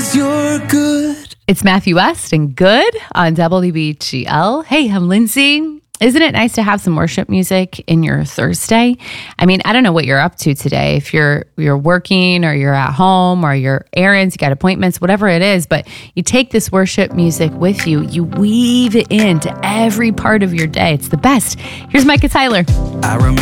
'cause you're good. It's Matthew West and Good on WBGL. Hey, I'm Lindsay. Isn't it nice to have some worship music in your Thursday? I mean, I don't know what you're up to today. If you're working or you're at home or you're errands, you got appointments, whatever it is, but you take this worship music with you. You weave it into every part of your day. It's the best. Here's Micah Tyler. I remember